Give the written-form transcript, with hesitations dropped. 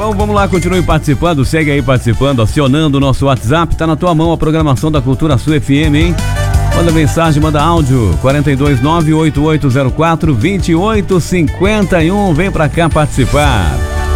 Então vamos lá, continue participando, segue aí participando, acionando o nosso WhatsApp, tá na tua mão a programação da Cultura Sul FM, hein? Manda mensagem, manda áudio, 429-8804-2851, vem pra cá participar.